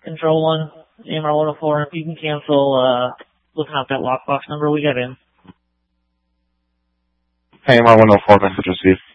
Control 1, AMR 104, you can cancel, looking out that lockbox number we got in. AMR 104, message received.